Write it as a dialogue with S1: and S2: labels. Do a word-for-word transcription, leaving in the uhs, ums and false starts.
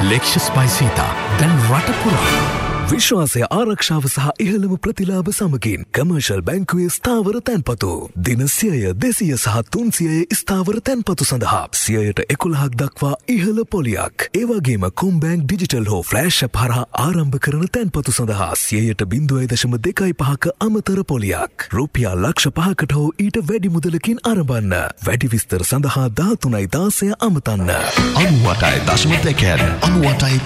S1: ලෙක්ෂස් ස්පයිසීතා දැන් රට පුරා
S2: විශ්වාසය ආරක්ෂාව සහ ඉහළම ප්‍රතිලාභ සමගින් කමර්ෂල් බැංකුවේ ස්ථාවර තැන්පතු දින සියය දෙසිය සහ තුන්සියයේ ස්ථාවර තැන්පතු සඳහා සියයට එකොළහක් දක්වා ඉහළ පොලියක්. ඒ වගේම කොම්බැංක් ඩිජිටල් හෝ ෆ්ලෑෂ් ඇප් හරහා ආරම්භ කරන තැන්පතු සඳහා සියයට බිංදුවයි දශම දෙකයි පහක අමතර පොලියක්. රුපියල් ලක්ෂ පහකට හෝ ඊට වැඩි මුදලකින් ආරම්භන්න. වැඩි විස්තර සඳහා දහතුනයි දාසය අමතන්න.
S1: අනුවටයි දශම දෙකෙන් අනුවටයි